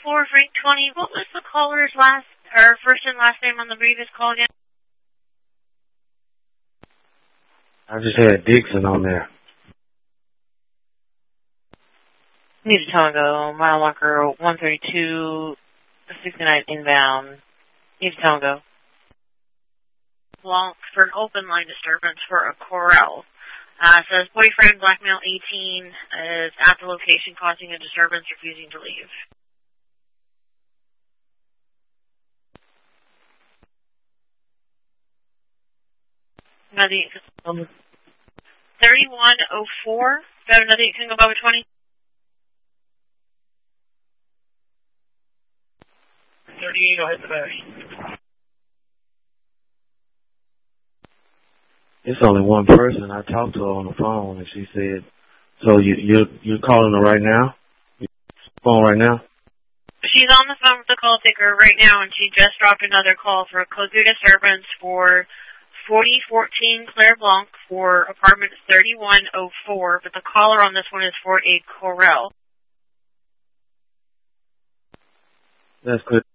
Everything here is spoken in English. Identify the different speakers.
Speaker 1: for Frank 20. What was the caller's first and last name on the previous call again?
Speaker 2: I just had Dixon on there.
Speaker 3: Need a Tango, mile marker 132, 69 inbound. Need a Tango.
Speaker 1: Blanc for an open line disturbance for a Corel. Says boyfriend, black male 18, is at the location causing a disturbance, refusing to leave. Another 3104. Got another Tango Baba 20.
Speaker 4: 38, I'll hit the battery.
Speaker 2: It's only one person. I talked to her on the phone, and she said, "So you're calling her right now? Phone right now?"
Speaker 1: She's on the phone with the call taker right now, and she just dropped another call for a code 3 disturbance for 4014 Claire Blanc for apartment 3104, but the caller on this one is for a Corel.
Speaker 2: That's good.